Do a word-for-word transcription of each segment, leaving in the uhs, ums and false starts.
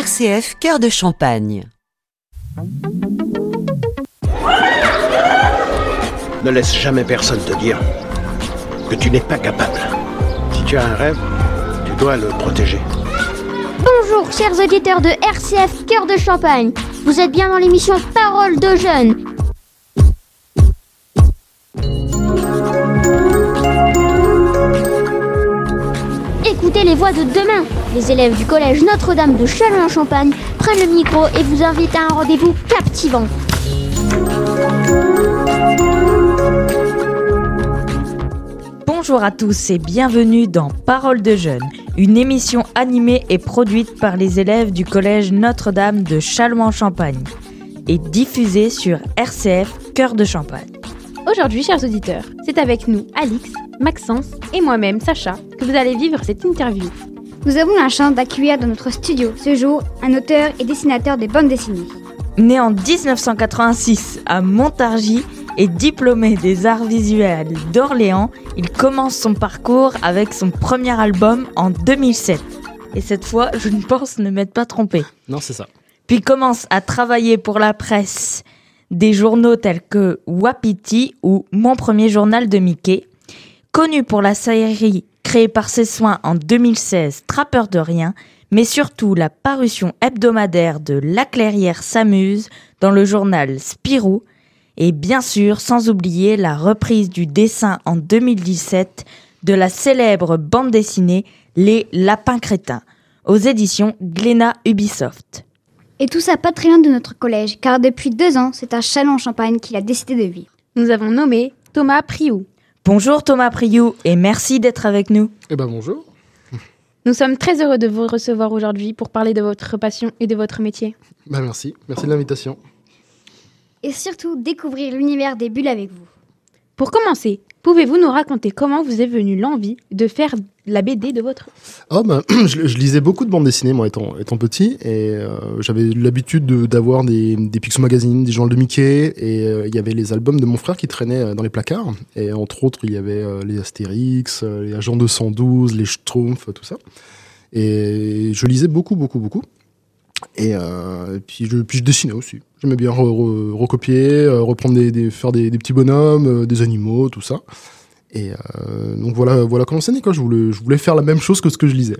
C F Cœur de Champagne. Ne laisse jamais personne te dire que tu n'es pas capable. Si tu as un rêve, tu dois le protéger. Bonjour chers auditeurs de R C F Cœur de Champagne. Vous êtes bien dans l'émission Parole de jeunes. Écoutez les voix de demain. Les élèves du collège Notre-Dame de Châlons-en-Champagne prennent le micro et vous invitent à un rendez-vous captivant. Bonjour à tous et bienvenue dans Parole de jeunes, une émission animée et produite par les élèves du collège Notre-Dame de Châlons-en-Champagne et diffusée sur R C F Cœur de Champagne. Aujourd'hui, chers auditeurs, c'est avec nous Alix, Maxence et moi-même, Sacha, que vous allez vivre cette interview. Nous avons la chance d'accueillir dans notre studio ce jour un auteur et dessinateur de bande dessinée. Né en dix-neuf cent quatre-vingt-six à Montargis et diplômé des arts visuels d'Orléans, il commence son parcours avec son premier album en deux mille sept. Et cette fois, je ne pense ne m'être pas trompé. Non, c'est ça. Puis commence à travailler pour la presse des journaux tels que Wapiti ou Mon premier journal de Mickey. Connu pour la série créée par ses soins en deux mille seize, Trappeur de rien, mais surtout la parution hebdomadaire de La Clairière s'amuse dans le journal Spirou, et bien sûr, sans oublier la reprise du dessin en deux mille dix-sept de la célèbre bande dessinée Les Lapins Crétins, aux éditions Glénat Ubisoft. Et tout ça pas très loin de notre collège, car depuis deux ans, c'est à Châlons-en-Champagne qu'il a décidé de vivre. Nous avons nommé Thomas Priou. Bonjour Thomas Priou et merci d'être avec nous. Eh ben bonjour. Nous sommes très heureux de vous recevoir aujourd'hui pour parler de votre passion et de votre métier. Bah merci, merci de l'invitation. Et surtout, découvrir l'univers des bulles avec vous. Pour commencer, pouvez-vous nous raconter comment vous est venue l'envie de faire la B D de votre... Oh ben, je, je lisais beaucoup de bandes dessinées, moi, étant, étant petit, et euh, j'avais l'habitude de, d'avoir des, des Picsou Magazine, des journaux de Mickey, et euh, il y avait les albums de mon frère qui traînaient dans les placards, et entre autres, il y avait euh, les Astérix, euh, les Agents deux cent douze, les Schtroumpfs, tout ça. Et je lisais beaucoup, beaucoup, beaucoup. Et, euh, et puis, je, puis je dessinais aussi. J'aimais bien re, re, recopier, euh, reprendre des, des, faire des, des petits bonhommes, euh, des animaux, tout ça. Et euh, donc voilà, voilà comment c'est né, quoi. Je voulais, je voulais faire la même chose que ce que je lisais.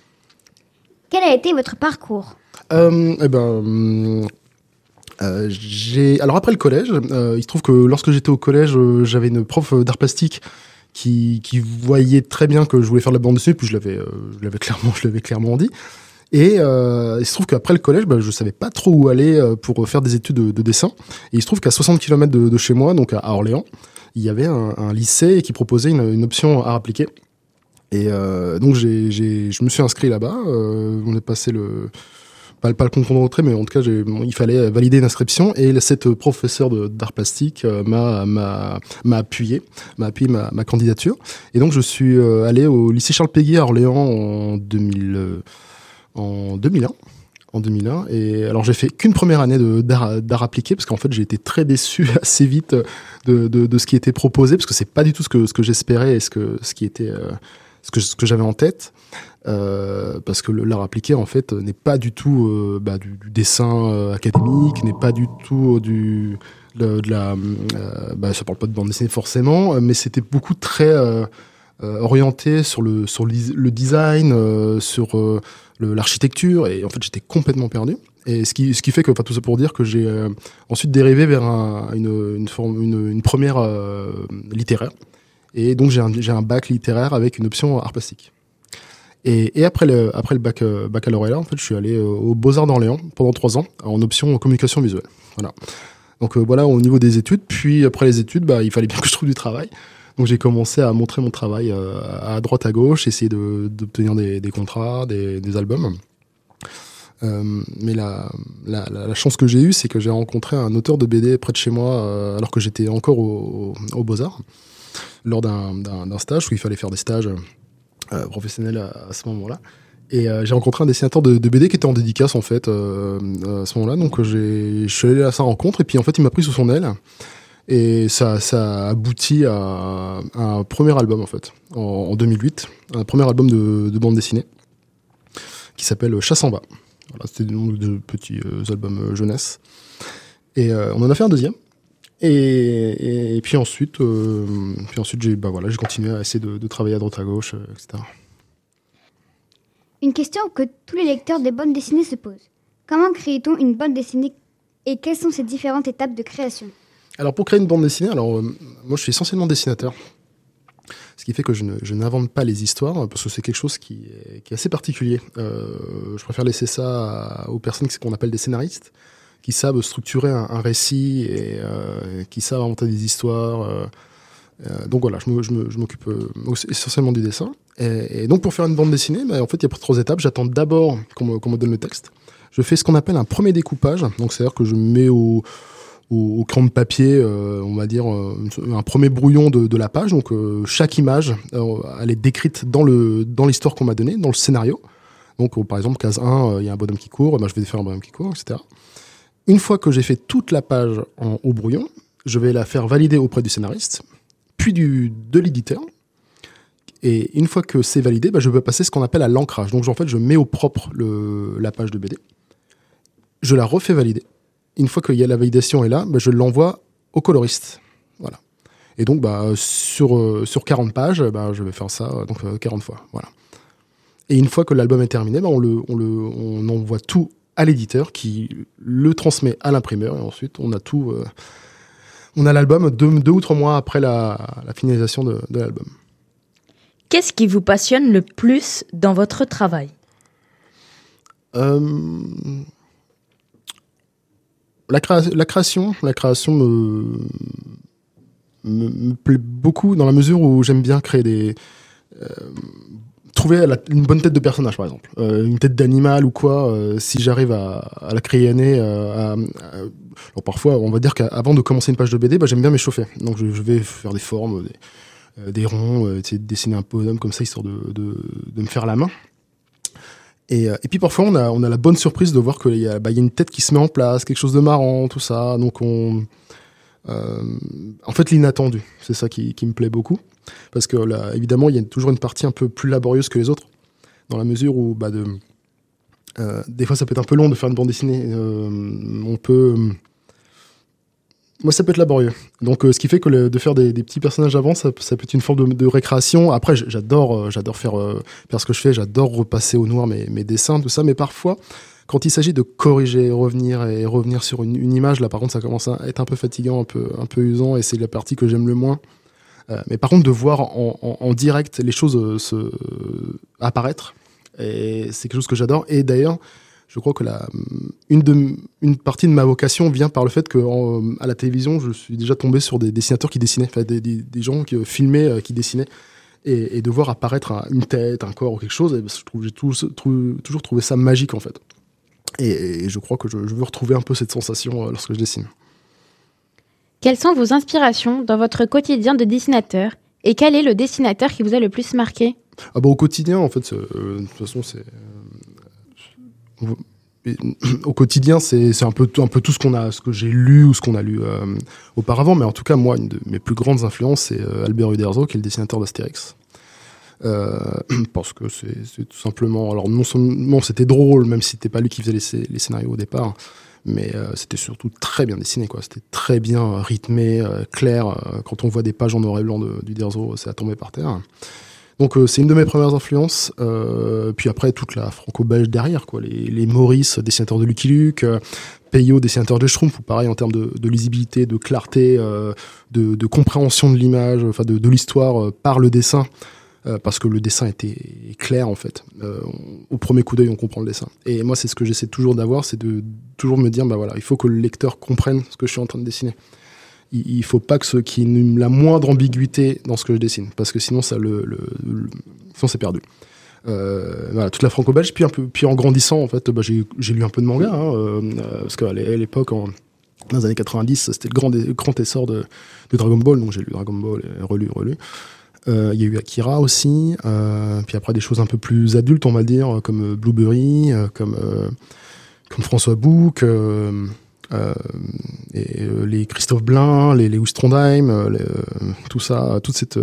Quel a été votre parcours ? euh, Eh ben, euh, j'ai. Alors après le collège, euh, il se trouve que lorsque j'étais au collège, euh, j'avais une prof d'art plastique qui, qui voyait très bien que je voulais faire de la bande dessinée, puis je l'avais, euh, je l'avais clairement, je l'avais clairement dit. Et euh, il se trouve qu'après le collège, bah, je savais pas trop où aller pour faire des études de, de dessin. Et il se trouve qu'à soixante kilomètres de, de chez moi, donc à Orléans, il y avait un, un lycée qui proposait une, une option art appliqué. Et euh, donc j'ai, j'ai, je me suis inscrit là-bas. Euh, on a passé le pas, pas le concours d'entrée, mais en tout cas, j'ai, bon, il fallait valider une inscription. Et cette professeure de, d'art plastique euh, m'a, m'a, m'a appuyé, m'a appuyé ma, ma candidature. Et donc je suis euh, allé au lycée Charles Péguy à Orléans en deux mille. Euh, En deux mille un, en deux mille un, et alors j'ai fait qu'une première année de, d'art, d'art appliqué parce qu'en fait j'ai été très déçu assez vite de, de, de ce qui était proposé parce que c'est pas du tout ce que, ce que j'espérais et ce, que, ce qui était euh, ce, que, ce que j'avais en tête euh, parce que le, l'art appliqué en fait n'est pas du tout euh, bah, du, du dessin euh, académique, n'est pas du tout du de, de la euh, bah, ça parle pas de bande dessinée forcément, mais c'était beaucoup très euh, euh, orienté sur le sur le, le design, euh, sur euh, Le, l'architecture, et en fait j'étais complètement perdu, et ce qui ce qui fait que, enfin, tout ça pour dire que j'ai euh, ensuite dérivé vers un, une une forme une, une première euh, littéraire, et donc j'ai un j'ai un bac littéraire avec une option art plastique. Et, et après le après le bac euh, baccalauréat, en fait je suis allé euh, aux Beaux-Arts d'Orléans pendant trois ans en option communication visuelle. Voilà. Donc euh, voilà au niveau des études. Puis après les études, bah il fallait bien que je trouve du travail. Donc j'ai commencé à montrer mon travail euh, à droite à gauche, essayer de, d'obtenir des, des contrats, des, des albums. Euh, mais la, la, la chance que j'ai eue, c'est que j'ai rencontré un auteur de B D près de chez moi, euh, alors que j'étais encore au, au, aux Beaux-Arts, lors d'un, d'un, d'un stage où il fallait faire des stages euh, professionnels à, à ce moment-là. Et euh, j'ai rencontré un dessinateur de, de B D qui était en dédicace en fait euh, à ce moment-là. Donc j'ai, je suis allé à sa rencontre et puis en fait il m'a pris sous son aile. Et ça, ça aboutit à, à un premier album, en fait, en, en deux mille huit. Un premier album de, de bande dessinée qui s'appelle Chasse en bas. Voilà, c'était des noms de petits euh, albums euh, jeunesse. Et euh, on en a fait un deuxième. Et, et, et puis ensuite, euh, puis ensuite j'ai, bah voilà, j'ai continué à essayer de, de travailler à droite à gauche, euh, et cetera. Une question que tous les lecteurs des bandes dessinées se posent. Comment crée-t-on une bande dessinée et quelles sont ces différentes étapes de création ? Alors pour créer une bande dessinée, alors euh, moi je suis essentiellement dessinateur. Ce qui fait que je, ne, je n'invente pas les histoires, parce que c'est quelque chose qui est, qui est assez particulier. Euh, je préfère laisser ça à, aux personnes qu'on appelle des scénaristes, qui savent structurer un, un récit et euh, qui savent inventer des histoires. Euh, euh, donc voilà, je, me, je, me, je m'occupe euh, essentiellement du dessin. Et, et donc pour faire une bande dessinée, bah, en fait il y a trois étapes. J'attends d'abord qu'on me, qu'on me donne le texte. Je fais ce qu'on appelle un premier découpage, donc c'est-à-dire que je mets au... au, au crayon de papier, euh, on va dire, euh, un premier brouillon de, de la page. Donc, euh, chaque image, euh, elle est décrite dans, le, dans l'histoire qu'on m'a donnée, dans le scénario. Donc, euh, par exemple, case un, il euh, y a un bonhomme qui court, ben, je vais faire un bonhomme qui court, et cetera. Une fois que j'ai fait toute la page en, au brouillon, je vais la faire valider auprès du scénariste, puis du, de l'éditeur. Et une fois que c'est validé, ben, je vais passer ce qu'on appelle à l'ancrage. Donc, en fait, je mets au propre le, la page de B D. Je la refais valider. Une fois que y a la validation est là, bah, je l'envoie au coloriste. Voilà. Et donc, bah, sur, euh, sur quarante pages, bah, je vais faire ça euh, donc, euh, quarante fois. Voilà. Et une fois que l'album est terminé, bah, on, le, on, le, on envoie tout à l'éditeur qui le transmet à l'imprimeur. Et ensuite, on a tout. Euh, on a l'album deux, deux ou trois mois après la, la finalisation de, de l'album. Qu'est-ce qui vous passionne le plus dans votre travail ? euh... La, créa- la création, la création me, me, me plaît beaucoup dans la mesure où j'aime bien créer des, euh, trouver la, une bonne tête de personnage par exemple, euh, une tête d'animal ou quoi. Euh, si j'arrive à, à la créer, euh, à, à, alors parfois on va dire qu'avant de commencer une page de B D, bah, j'aime bien m'échauffer. Donc je, je vais faire des formes, des, euh, des ronds, euh, essayer de dessiner un bonhomme comme ça histoire de, de, de me faire la main. Et, et puis parfois on a on a la bonne surprise de voir qu'il y a bah, il y a une tête qui se met en place, quelque chose de marrant, tout ça. Donc on euh, en fait l'inattendu, c'est ça qui qui me plaît beaucoup parce que là évidemment il y a toujours une partie un peu plus laborieuse que les autres dans la mesure où bah de euh, des fois ça peut être un peu long de faire une bande dessinée. Euh, on peut Moi, ça peut être laborieux. Donc, euh, ce qui fait que le, de faire des, des petits personnages avant, ça, ça peut être une forme de, de récréation. Après, j'adore, euh, j'adore faire, euh, faire ce que je fais. J'adore repasser au noir mes, mes dessins, tout ça. Mais parfois, quand il s'agit de corriger, revenir et revenir sur une, une image, là, par contre, ça commence à être un peu fatigant, un peu, un peu usant, et c'est la partie que j'aime le moins. Euh, mais par contre, de voir en, en, en direct les choses euh, se euh, apparaître, et c'est quelque chose que j'adore. Et d'ailleurs, je crois que la, une, de, une partie de ma vocation vient par le fait qu'à la télévision, je suis déjà tombé sur des dessinateurs qui dessinaient, enfin des, des, des gens qui filmaient, euh, qui dessinaient, et, et de voir apparaître un, une tête, un corps ou quelque chose, et je trouve, j'ai tout, tout, toujours trouvé ça magique en fait. Et, et je crois que je, je veux retrouver un peu cette sensation euh, lorsque je dessine. Quelles sont vos inspirations dans votre quotidien de dessinateur et quel est le dessinateur qui vous a le plus marqué ? Ah bah, au quotidien, en fait, euh, de toute façon, c'est... Euh, au quotidien, c'est, c'est un, peu, un peu tout ce, qu'on a, ce que j'ai lu ou ce qu'on a lu euh, auparavant. Mais en tout cas, moi, une de mes plus grandes influences, c'est euh, Albert Uderzo, qui est le dessinateur d'Astérix. Euh, parce que c'est, c'est tout simplement... Alors, non seulement c'était drôle, même si c'était pas lui qui faisait les, les scénarios au départ, mais euh, c'était surtout très bien dessiné, quoi. C'était très bien rythmé, euh, clair. Euh, quand on voit des pages en noir et blanc de, d'Uderzo, c'est à tomber par terre. Donc euh, c'est une de mes premières influences. Euh, puis après, toute la franco-belge derrière, quoi. Les, les Maurice, dessinateurs de Lucky Luke, euh, Peyo, dessinateur de Schtroumpf, ou pareil en termes de, de lisibilité, de clarté, euh, de, de compréhension de l'image, enfin de, de l'histoire euh, par le dessin. Euh, parce que le dessin était clair en fait. Euh, on, au premier coup d'œil, on comprend le dessin. Et moi, c'est ce que j'essaie toujours d'avoir, c'est de toujours me dire, bah voilà, il faut que le lecteur comprenne ce que je suis en train de dessiner. Il, il faut pas que ce qui ait la moindre ambiguïté dans ce que je dessine, parce que sinon, ça le, le, le sinon c'est perdu. Euh, voilà, toute la franco-belge. Puis un peu, puis en grandissant, en fait, bah, j'ai, j'ai lu un peu de manga, hein, euh, parce qu'à l'époque, en, dans les années quatre-vingt-dix, c'était le grand, grand essor de, de Dragon Ball, donc j'ai lu Dragon Ball, et relu, relu. Il euh, y a eu Akira aussi, euh, puis après des choses un peu plus adultes, on va dire, comme Blueberry, euh, comme, euh, comme François Bouc, euh, euh, et euh, les Christophe Blain, les Lewis Trondheim, euh, les, euh, tout ça, toute cette, euh,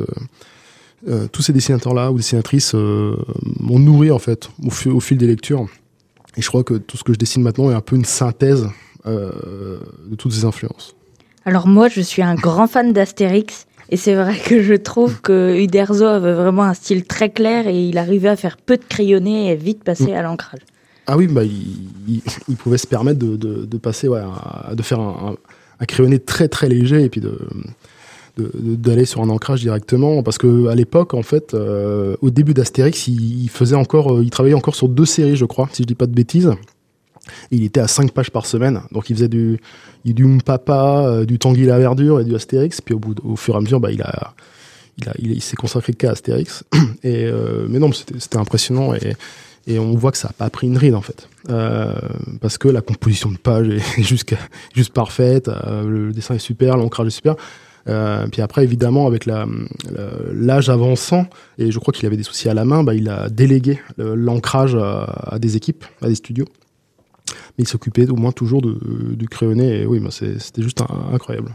euh, tous ces dessinateurs-là ou dessinatrices euh, m'ont nourri en fait au, f- au fil des lectures. Et je crois que tout ce que je dessine maintenant est un peu une synthèse euh, de toutes ces influences. Alors moi, je suis un grand fan d'Astérix. Et c'est vrai que je trouve que Uderzo avait vraiment un style très clair et il arrivait à faire peu de crayonnés et vite passer à l'ancrage. Ah oui, bah, il, il, il pouvait se permettre de, de, de passer, ouais, à, de faire un, un, un crayonné très très léger et puis de, de, de, d'aller sur un ancrage directement. Parce qu'à l'époque, en fait, euh, au début d'Astérix, il, il, faisait encore, il travaillait encore sur deux séries, je crois, si je dis pas de bêtises. Et il était à cinq pages par semaine, donc il faisait du, du Mpapa, euh, du Tanguy la Verdure et du Astérix. Puis au, bout de, au fur et à mesure, bah, il, a, il, a, il, il s'est consacré qu'à Astérix. Et, euh, mais non, c'était, c'était impressionnant et, et on voit que ça n'a pas pris une ride en fait. Euh, parce que la composition de page est juste, juste parfaite, euh, le dessin est super, l'ancrage est super. Euh, puis après, évidemment, avec la, la, l'âge avançant, et je crois qu'il avait des soucis à la main, bah, il a délégué le, l'ancrage à, à des équipes, à des studios. Mais il s'occupait au moins toujours de, du crayonné, et oui, bah c'est, c'était juste un, incroyable.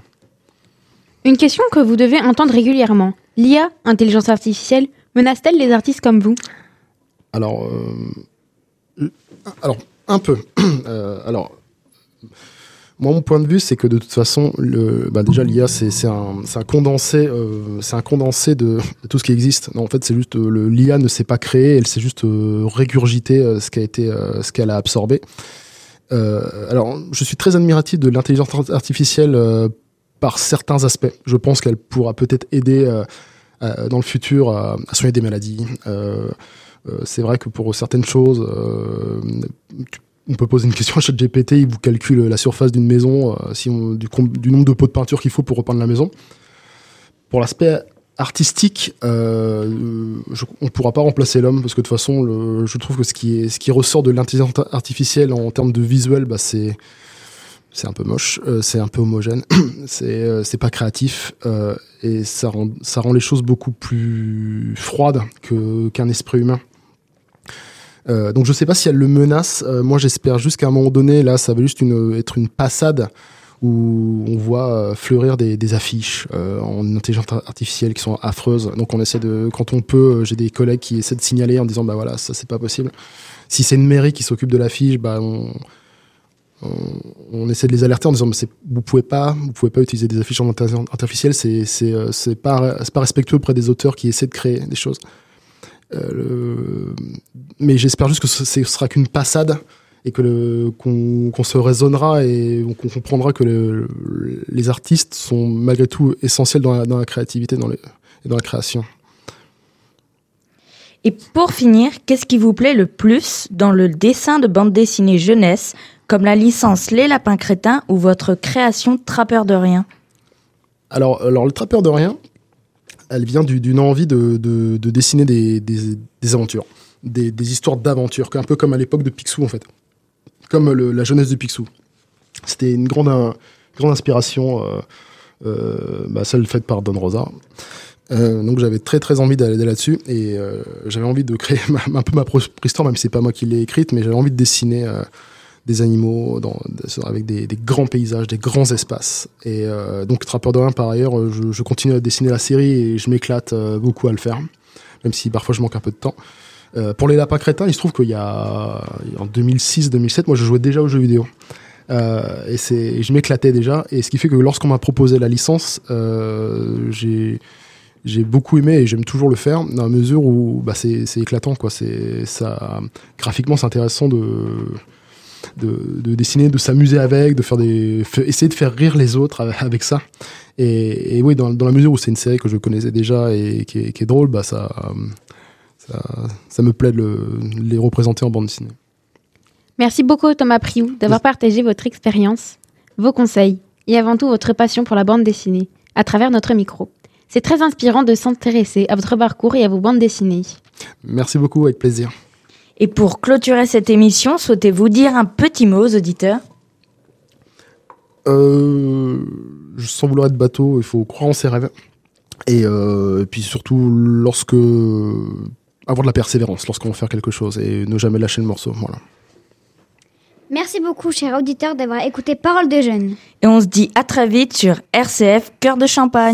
Une question que vous devez entendre régulièrement. L'I A, intelligence artificielle, menace-t-elle les artistes comme vous ? Alors, euh, alors un peu. euh, alors, moi, mon point de vue, c'est que de toute façon, le, bah déjà, l'I A, c'est, c'est, un, c'est un condensé, euh, c'est un condensé de, de tout ce qui existe. Non, en fait, c'est juste euh, le, l'I A ne s'est pas créée, elle s'est juste euh, régurgité euh, ce qui a été, euh, ce qu'elle a absorbé. Euh, alors, je suis très admiratif de l'intelligence artificielle euh, par certains aspects. Je pense qu'elle pourra peut-être aider euh, euh, dans le futur à, à soigner des maladies. Euh, euh, c'est vrai que pour certaines choses, euh, on peut poser une question à ChatGPT, il vous calcule la surface d'une maison, euh, si on, du, du nombre de pots de peinture qu'il faut pour repeindre la maison. Pour l'aspect artistique, euh, je, on ne pourra pas remplacer l'homme parce que de toute façon, le, je trouve que ce qui, est, ce qui ressort de l'intelligence artificielle en termes de visuel, bah c'est, c'est un peu moche, euh, c'est un peu homogène, c'est, euh, c'est pas créatif euh, et ça rend, ça rend les choses beaucoup plus froides que, qu'un esprit humain. Euh, donc je sais pas si elle le menace. Euh, moi j'espère juste qu'à un moment donné, là, ça va juste une, être une passade où on voit euh, fleurir des, des affiches euh, en intelligence artificielle qui sont affreuses. Donc on essaie de, quand on peut, euh, j'ai des collègues qui essaient de signaler en disant bah voilà, ça c'est pas possible. Si c'est une mairie qui s'occupe de l'affiche, bah on, on, on essaie de les alerter en disant mais c'est, vous pouvez pas, vous pouvez pas utiliser des affiches en intelligence artificielle, c'est c'est euh, c'est pas c'est pas respectueux auprès des auteurs qui essaient de créer des choses. Euh, le... Mais j'espère juste que ce, ce sera qu'une passade et que le, qu'on, qu'on se raisonnera et qu'on comprendra que le, les artistes sont malgré tout essentiels dans la, dans la créativité dans les, et dans la création. Et pour finir, qu'est-ce qui vous plaît le plus dans le dessin de bande dessinée jeunesse, comme la licence Les Lapins Crétins ou votre création Trappeur de Rien ? Alors, alors le Trappeur de Rien, elle vient du, d'une envie de, de, de dessiner des, des, des aventures, des, des histoires d'aventures, un peu comme à l'époque de Picsou en fait, comme le, la jeunesse de Picsou. C'était une grande, un, grande inspiration, euh, euh, bah, celle faite par Don Rosa. Euh, donc j'avais très très envie d'aller là-dessus et euh, j'avais envie de créer ma, un peu ma propre histoire, même si c'est pas moi qui l'ai écrite, mais j'avais envie de dessiner euh, des animaux dans, avec des, des grands paysages, des grands espaces. Et euh, donc Trappeur de Rien, par ailleurs, je, je continue à dessiner la série et je m'éclate euh, beaucoup à le faire, même si parfois je manque un peu de temps. Euh, pour les Lapins Crétins, il se trouve qu'il y a en deux mille six deux mille sept, moi je jouais déjà aux jeux vidéo. Euh, et c'est, je m'éclatais déjà, et ce qui fait que lorsqu'on m'a proposé la licence, euh, j'ai j'ai beaucoup aimé et j'aime toujours le faire dans la mesure où bah, c'est, c'est éclatant, quoi. C'est ça, graphiquement c'est intéressant de De, de dessiner, de s'amuser avec, de faire des, essayer de faire rire les autres avec ça. Et, et oui, dans, dans la mesure où c'est une série que je connaissais déjà et qui est, qui est drôle, bah ça, ça, ça me plaît de le, les représenter en bande dessinée. Merci beaucoup Thomas Priou d'avoir oui. partagé votre expérience, vos conseils et avant tout votre passion pour la bande dessinée à travers notre micro. C'est très inspirant de s'intéresser à votre parcours et à vos bandes dessinées. Merci beaucoup, avec plaisir. Et pour clôturer cette émission, souhaitez-vous dire un petit mot aux auditeurs ? euh, Sans vouloir être bateau, il faut croire en ses rêves. Et, euh, et puis surtout, lorsque avoir de la persévérance lorsqu'on veut faire quelque chose et ne jamais lâcher le morceau. Voilà. Merci beaucoup, chers auditeurs, d'avoir écouté Paroles de Jeunes. Et on se dit à très vite sur R C F Cœur de Champagne.